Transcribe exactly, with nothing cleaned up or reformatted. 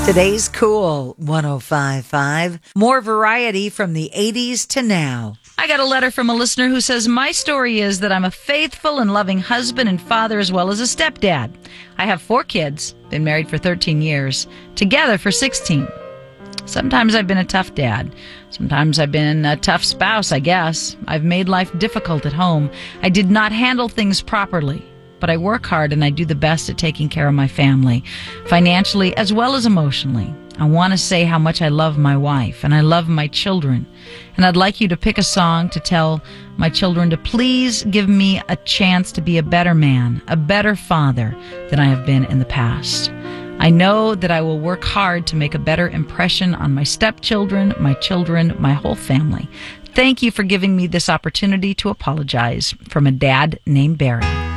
Today's Cool one oh five point five. More variety from the eighties to now. I got a letter from a listener who says, my story is that I'm a faithful and loving husband and father as well as a stepdad. I have four kids, been married for thirteen years, together for sixteen. Sometimes I've been a tough dad. Sometimes I've been a tough spouse, I guess. I've made life difficult at home. I did not handle things properly. But I work hard and I do the best at taking care of my family, financially as well as emotionally. I want to say how much I love my wife and I love my children. And I'd like you to pick a song to tell my children to please give me a chance to be a better man, a better father than I have been in the past. I know that I will work hard to make a better impression on my stepchildren, my children, my whole family. Thank you for giving me this opportunity to apologize. From a dad named Barry.